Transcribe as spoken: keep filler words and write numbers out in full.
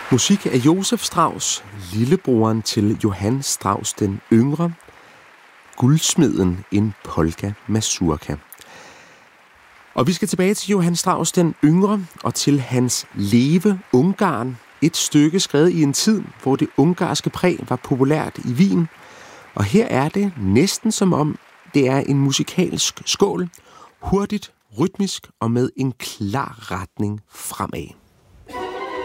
Musik af Josef Strauss, lillebroren til Johann Strauss den yngre, Guldsmeden, en polka mazurka. Og vi skal tilbage til Johann Strauss den yngre og til hans Leve Ungarn, et stykke skrevet i en tid, hvor det ungarske præg var populært i Wien. Og her er det næsten som om det er en musikalsk skål, hurtigt, rytmisk og med en klar retning fremad.